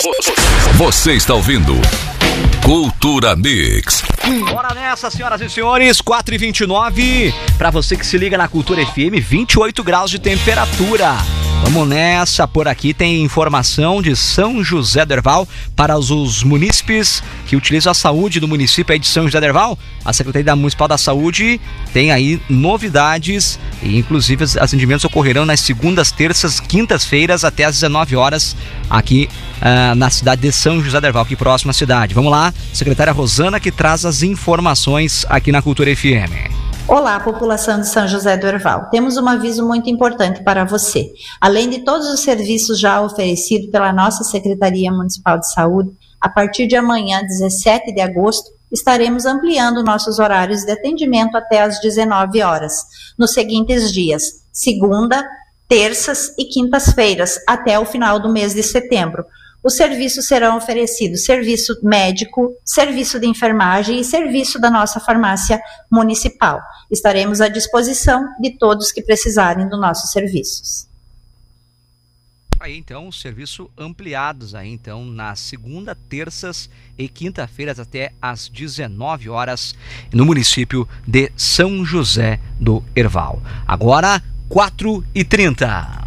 Você está ouvindo Cultura Mix. Bora nessa, senhoras e senhores, 4h29. Pra você que se liga na Cultura FM, 28 graus de temperatura. Vamos nessa, por aqui tem informação de São José do Herval para os munícipes que utilizam a saúde do município aí de São José do Herval. A Secretaria Municipal da Saúde tem aí novidades e inclusive os atendimentos ocorrerão nas segundas, terças, quintas-feiras até às 19 horas aqui na cidade de São José do Herval, aqui próxima à cidade. Vamos lá, secretária Rosana, que traz as informações aqui na Cultura FM. Olá, população de São José do Herval. Temos um aviso muito importante para você. Além de todos os serviços já oferecidos pela nossa Secretaria Municipal de Saúde, a partir de amanhã, 17 de agosto, estaremos ampliando nossos horários de atendimento até às 19 horas, nos seguintes dias: segunda, terças e quintas-feiras, até o final do mês de setembro. Os serviços serão oferecidos: serviço médico, serviço de enfermagem e serviço da nossa farmácia municipal. Estaremos à disposição de todos que precisarem dos nossos serviços. Aí então, serviço ampliados aí então na segunda, terças e quinta-feiras até às 19 horas no município de São José do Herval. Agora, 4h30.